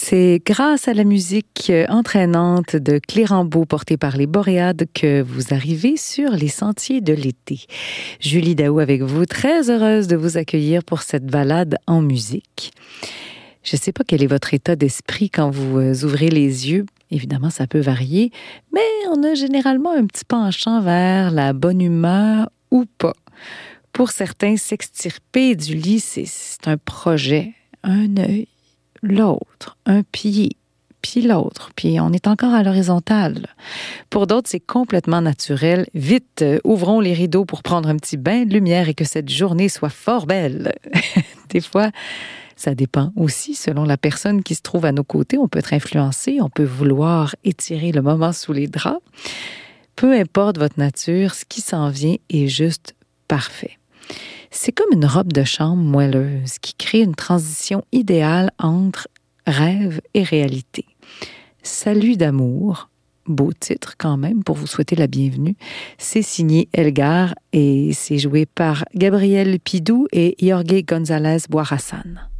C'est grâce à la musique entraînante de Clérambault portée par les Boréades que vous arrivez sur les sentiers de l'été. Julie Daou avec vous, très heureuse de vous accueillir pour cette balade en musique. Je ne sais pas quel est votre état d'esprit quand vous ouvrez les yeux. Évidemment, ça peut varier, mais on a généralement un petit penchant vers la bonne humeur ou pas. Pour certains, s'extirper du lit, c'est un projet, un œil, l'autre, un pied, puis l'autre, puis on est encore à l'horizontale. Pour d'autres, c'est complètement naturel. Vite, ouvrons les rideaux pour prendre un petit bain de lumière et que cette journée soit fort belle. Des fois, ça dépend aussi selon la personne qui se trouve à nos côtés. On peut être influencé, on peut vouloir étirer le moment sous les draps. Peu importe votre nature, ce qui s'en vient est juste parfait. C'est comme une robe de chambre moelleuse qui crée une transition idéale entre rêve et réalité. Salut d'amour, beau titre quand même pour vous souhaiter la bienvenue. C'est signé Elgar et c'est joué par Gabriel Pidou et Jorge González Boirassan.